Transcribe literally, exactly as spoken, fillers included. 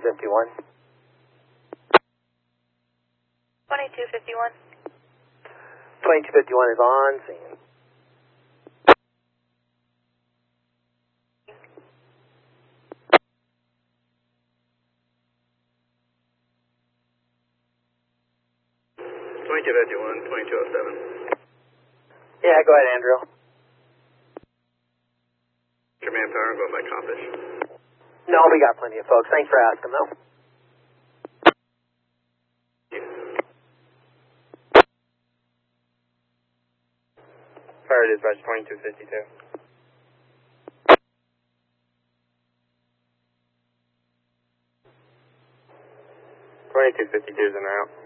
fifty-one. twenty-two fifty-one. twenty-two fifty-one is on scene. twenty-two fifty-one, twenty-two oh seven. Yeah, go ahead, Andrew. Your manpower, I'm going by Coppish. No, we got plenty of folks. Thanks for asking, though. Fire dispatch twenty-two fifty-two. twenty-two fifty-two is in route.